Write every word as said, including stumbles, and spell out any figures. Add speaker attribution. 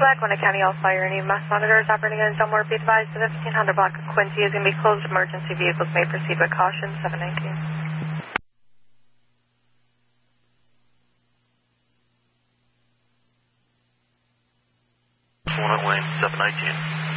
Speaker 1: Lackawanna County, all fire and E M S monitors operating in Delmore. Be advised that the fifteen hundred block of Quincy is going to be closed. Emergency vehicles may proceed with caution. seven nineteen.
Speaker 2: One at Wayne, seven nineteen.